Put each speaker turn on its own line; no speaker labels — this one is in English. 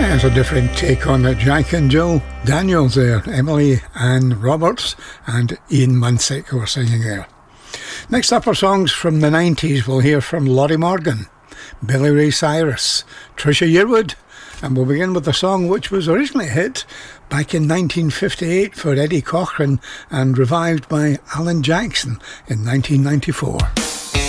There's a different take on it. Jack and Jill Daniels there, Emily Ann Roberts and Ian Munsick who were singing there. Next up are songs from the 90s. We'll hear from Lottie Morgan, Billy Ray Cyrus, Trisha Yearwood, and we'll begin with a song which was originally a hit back in 1958 for Eddie Cochran and revived by Alan Jackson in 1994.